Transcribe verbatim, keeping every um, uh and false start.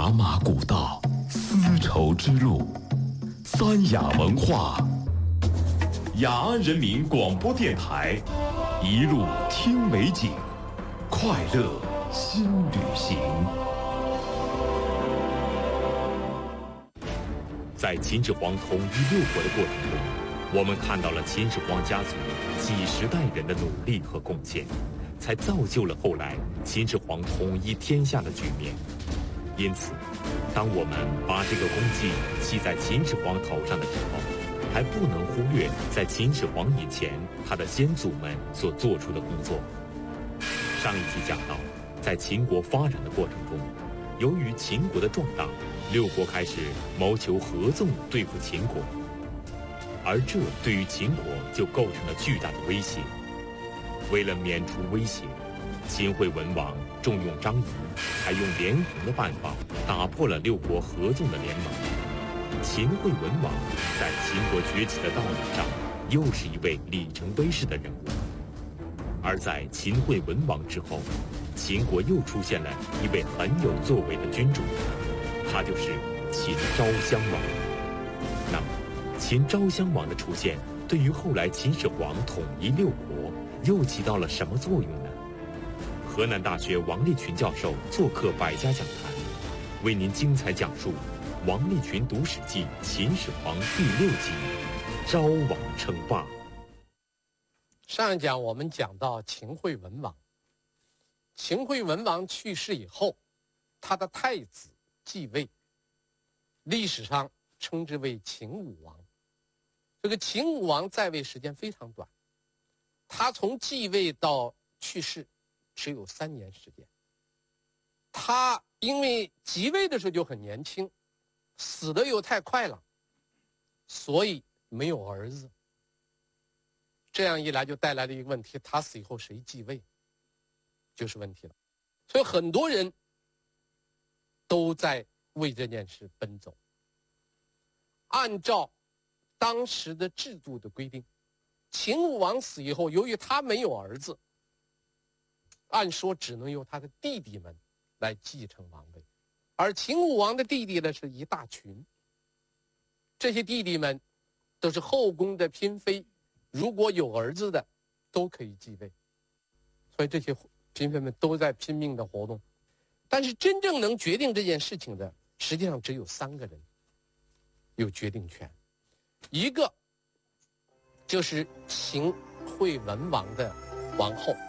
茶马古道，丝绸之路，三雅文化。雅安人民广播电台，一路听美景，快乐新旅行。 在秦始皇统一六国的过程中，我们看到了秦始皇家族几十代人的努力和贡献，才造就了后来秦始皇统一天下的局面。因此，当我们把这个功绩记在秦始皇头上的时候，还不能忽略在秦始皇以前他的先祖们所做出的工作。上一集讲到，在秦国发展的过程中，由于秦国的壮大，六国开始谋求合纵对付秦国，而这对于秦国就构成了巨大的威胁。为了免除威胁，秦惠文王重用张仪，采用连横的办法，打破了六国合纵的联盟。秦惠文王在秦国崛起的道路上，又是一位里程碑式的人物。而在秦惠文王之后，秦国又出现了一位很有作为的君主，他就是秦昭襄王。那么，秦昭襄王的出现，对于后来秦始皇统一六国又起到了什么作用呢？河南大学王立群教授做客百家讲坛，为您精彩讲述王立群读史记秦始皇第六集：昭王称霸。 上一讲我们讲到秦惠文王，秦惠文王去世以后，他的太子继位，历史上称之为秦武王。这个秦武王在位时间非常短，他从继位到去世只有三年时间。他因为即位的时候就很年轻，死的又太快了，所以没有儿子。这样一来就带来了一个问题，他死以后谁继位就是问题了。所以很多人都在为这件事奔走。按照当时的制度的规定，秦武王死以后，由于他没有儿子，按说只能由他的弟弟们来继承王位。而秦武王的弟弟呢是一大群，这些弟弟们都是后宫的嫔妃，如果有儿子的都可以继位，所以这些嫔妃们都在拼命的活动。但是真正能决定这件事情的，实际上只有三个人有决定权。一个就是秦惠文王的王后